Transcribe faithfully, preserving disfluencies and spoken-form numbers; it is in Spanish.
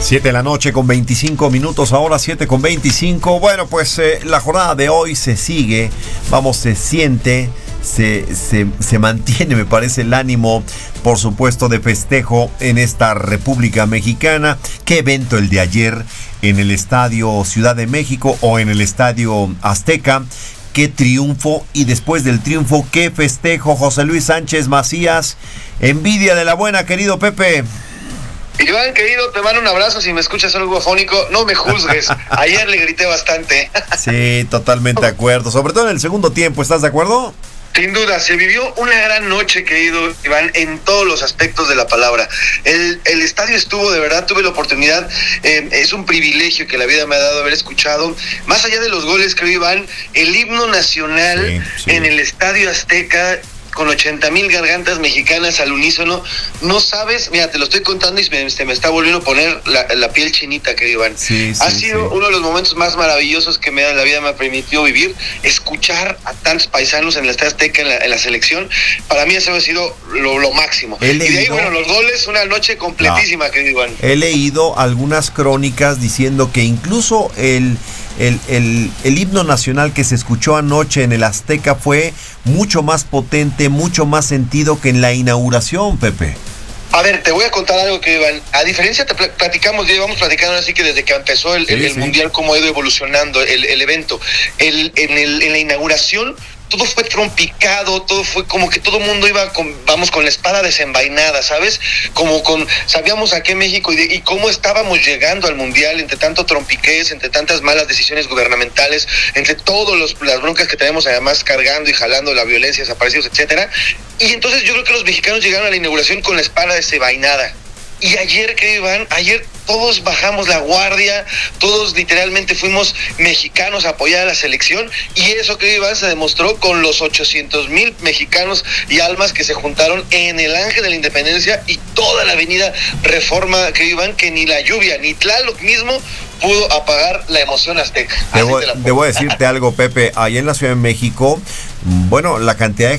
siete de la noche con veinticinco minutos, ahora siete con veinticinco. Bueno, pues eh, la jornada de hoy se sigue, vamos, se siente, se, se, se mantiene, me parece, el ánimo, por supuesto, de festejo en esta República Mexicana. Qué evento el de ayer en el Estadio Ciudad de México o en el Estadio Azteca. Qué triunfo, y después del triunfo, qué festejo. José Luis Sánchez Macías, envidia de la buena, querido Pepe. Iván, querido, te mando un abrazo. Si me escuchas algo afónico, no me juzgues. Ayer le grité bastante. Sí, totalmente de acuerdo. Sobre todo en el segundo tiempo, ¿estás de acuerdo? Sin duda, se vivió una gran noche, querido Iván, en todos los aspectos de la palabra. El, el estadio estuvo, de verdad, tuve la oportunidad, eh, es un privilegio que la vida me ha dado haber escuchado, más allá de los goles, querido Iván, el himno nacional sí, sí. en el Estadio Azteca, con ochenta mil gargantas mexicanas al unísono. No sabes, mira, te lo estoy contando y se me, se me está volviendo a poner la, la piel chinita, querido Iván. Sí, sí, ha sido sí. uno de los momentos más maravillosos que me, la vida me ha permitido vivir, escuchar a tantos paisanos en el Estadio Azteca, en la, en la selección. Para mí eso ha sido lo, lo máximo. Y de ahí, bueno, los goles, una noche completísima, no. querido Iván. He leído algunas crónicas diciendo que incluso el... El, el, el himno nacional que se escuchó anoche en el Azteca fue mucho más potente, mucho más sentido que en la inauguración, Pepe. A ver, te voy a contar algo que, Iván, a diferencia, te platicamos, ya llevamos platicando así que desde que empezó el, sí, el, el sí. Mundial, cómo ha ido evolucionando el, el evento. El, en, el, en la inauguración, todo fue trompicado, todo fue como que todo el mundo iba con, vamos, con la espada desenvainada, ¿sabes? Como con, sabíamos a qué México y, de, y cómo estábamos llegando al Mundial, entre tanto trompiquez, entre tantas malas decisiones gubernamentales, entre todas las broncas que tenemos además cargando y jalando, la violencia, desaparecidos, etcétera. Y entonces yo creo que los mexicanos llegaron a la inauguración con la espada desenvainada. Y ayer, querido Iván, ayer todos bajamos la guardia, todos literalmente fuimos mexicanos a apoyar a la selección, y eso, querido Iván, se demostró con los ochocientos mil mexicanos y almas que se juntaron en el Ángel de la Independencia y toda la avenida Reforma, querido Iván, que ni la lluvia, ni Tlaloc mismo pudo apagar la emoción azteca. Debo, debo decirte algo, Pepe, ahí en la Ciudad de México, bueno, la cantidad de